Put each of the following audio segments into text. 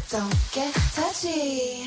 Don't get touchy.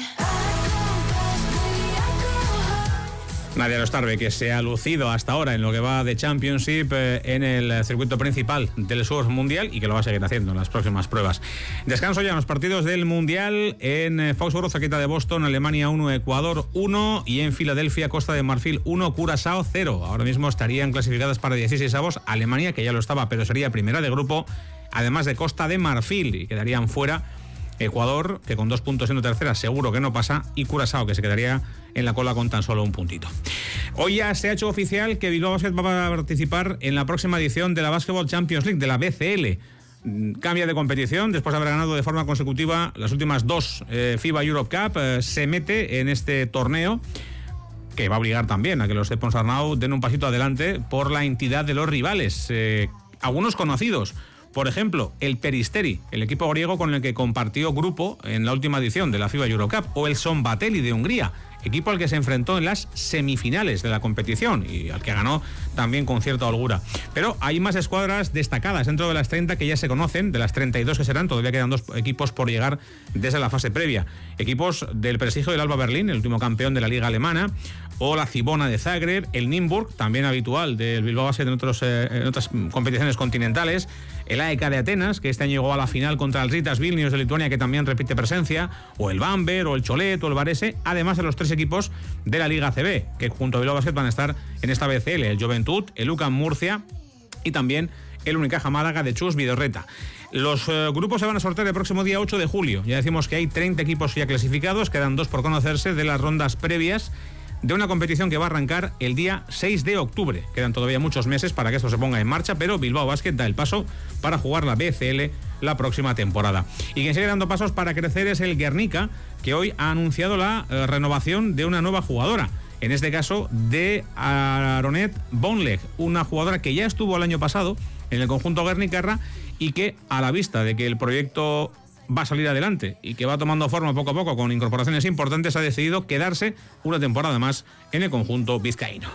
Nadia Lostarbe, que se ha lucido hasta ahora en lo que va de Championship en el circuito principal del Surf Mundial y que lo va a seguir haciendo en las próximas pruebas. Descanso ya en los partidos del Mundial en Foxborough, cerquita de Boston, Alemania 1, Ecuador 1 y en Filadelfia, Costa de Marfil 1, Curazao 0. Ahora mismo estarían clasificadas para 16avos Alemania, que ya lo estaba, pero sería primera de grupo, además de Costa de Marfil, y quedarían fuera Ecuador, que con 2 puntos siendo tercera seguro que no pasa, y Curazao, que se quedaría en la cola con tan solo un puntito. Hoy ya se ha hecho oficial que Bilbao Basket va a participar en la próxima edición de la Basketball Champions League, de la BCL. Cambia de competición después de haber ganado de forma consecutiva las últimas 2 FIBA Europe Cup. Se mete en este torneo que va a obligar también a que los Epons Arnau den un pasito adelante por la entidad de los rivales, algunos conocidos. Por ejemplo, el Peristeri, el equipo griego con el que compartió grupo en la última edición de la FIBA Eurocup, o el Szombathely de Hungría, equipo al que se enfrentó en las semifinales de la competición y al que ganó también con cierta holgura. Pero hay más escuadras destacadas dentro de las 30 que ya se conocen, de las 32 que serán, todavía quedan 2 equipos por llegar desde la fase previa. Equipos del prestigio del Alba Berlín, el último campeón de la Liga Alemana, o la Cibona de Zagreb, el Nymburk, también habitual del Bilbao Basket en otras competiciones continentales, el AEK de Atenas, que este año llegó a la final contra el Ritas Vilnius de Lituania, que también repite presencia, o el Bamberg, o el Cholet, o el Varese, además de los 3 equipos de la Liga ACB, que junto a Bilbao Basket van a estar en esta BCL, el Juventud, el UCAM Murcia y también el Unicaja Málaga de Chus Vidorreta. Los grupos se van a sortear el próximo día 8 de julio. Ya decimos que hay 30 equipos ya clasificados, quedan 2 por conocerse de las rondas previas de una competición que va a arrancar el día 6 de octubre. Quedan todavía muchos meses para que esto se ponga en marcha, pero Bilbao Basket da el paso para jugar la BCL la próxima temporada. Y quien sigue dando pasos para crecer es el Guernica, que hoy ha anunciado la renovación de una nueva jugadora. En este caso de Aronet Bonleg, una jugadora que ya estuvo el año pasado en el conjunto guernicarra y que, a la vista de que el proyecto va a salir adelante y que va tomando forma poco a poco con incorporaciones importantes, ha decidido quedarse una temporada más en el conjunto vizcaíno.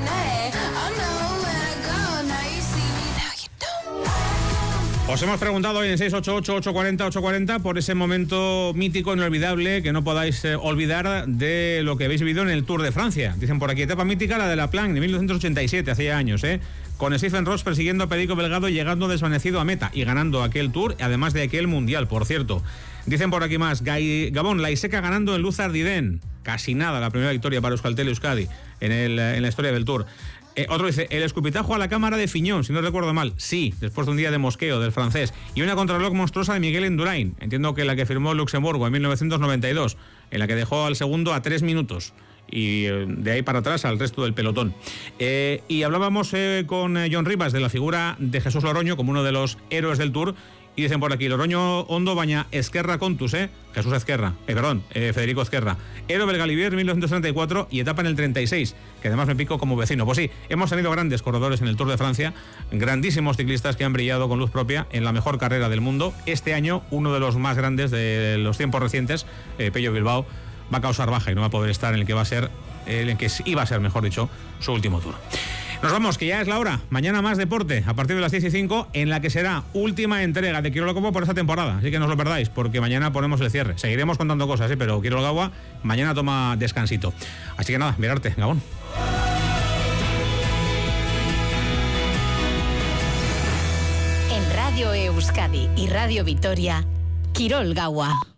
Os hemos preguntado hoy en 688-840-840 por ese momento mítico, inolvidable, que no podáis olvidar de lo que habéis vivido en el Tour de Francia. Dicen por aquí, etapa mítica, la de La Planche de 1987, hace años, con Stephen Ross persiguiendo a Perico Belgado y llegando desvanecido a meta y ganando aquel Tour, además de aquel Mundial, por cierto. Dicen por aquí más, Gabón, la Iseca ganando en Luz Ardiden. Casi nada, la primera victoria para Euskaltel Euskadi en la historia del Tour. Otro dice, el escupitajo a la cámara de Fiñón, si no recuerdo mal. Sí, después de un día de mosqueo del francés. Y una contrarreloj monstruosa de Miguel Indurain. Entiendo que la que firmó Luxemburgo en 1992, en la que dejó al segundo a 3 minutos. Y de ahí para atrás al resto del pelotón. Y hablábamos con John Rivas de la figura de Jesús Loroño como uno de los héroes del Tour. Y dicen por aquí, Loroño ondo baña Ezquerra Contus, Jesús Ezquerra, Federico Ezquerra. Héroe Belgalivier 1934 y etapa en el 36, que además me pico como vecino. Pues sí, hemos tenido grandes corredores en el Tour de Francia, grandísimos ciclistas que han brillado con luz propia en la mejor carrera del mundo. Este año, uno de los más grandes de los tiempos recientes, Pello Bilbao, va a causar baja y no va a poder estar en el que va a ser, en el que iba a ser, mejor dicho, su último Tour. Nos vamos, que ya es la hora. Mañana más deporte, a partir de las 10:05, en la que será última entrega de Quirol Gaua por esta temporada. Así que no os lo perdáis, porque mañana ponemos el cierre. Seguiremos contando cosas, pero Quirol Gaua mañana toma descansito. Así que nada, mirarte, Gabón. En Radio Euskadi y Radio Vitoria, Quirol Gaua.